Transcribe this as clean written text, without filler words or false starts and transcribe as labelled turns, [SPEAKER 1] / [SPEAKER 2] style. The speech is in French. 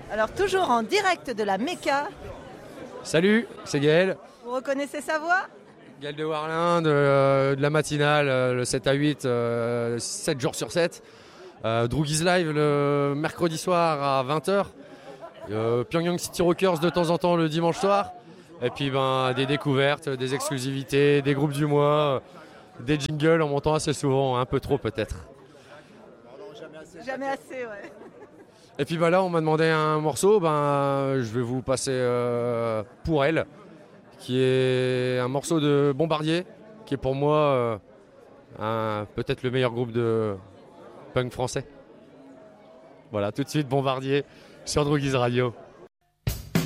[SPEAKER 1] Alors toujours en direct de la Mecca,
[SPEAKER 2] Salut, c'est Gaël.
[SPEAKER 1] vous reconnaissez sa voix?
[SPEAKER 2] Gaël de Warlin de la matinale, le 7 à 8, 7 jours sur 7. Droogies Live le mercredi soir à 20h. Pyongyang City Rockers de temps en temps le dimanche soir. Et puis des découvertes, des exclusivités, des groupes du mois, des jingles en montant assez souvent, un peu trop peut-être.
[SPEAKER 1] Jamais assez, ouais.
[SPEAKER 2] Et puis là on m'a demandé un morceau, je vais vous passer Pour elle, qui est un morceau de Bombardier, qui est pour moi peut-être le meilleur groupe de punk français. Voilà, tout de suite Bombardier sur Droogies Radio.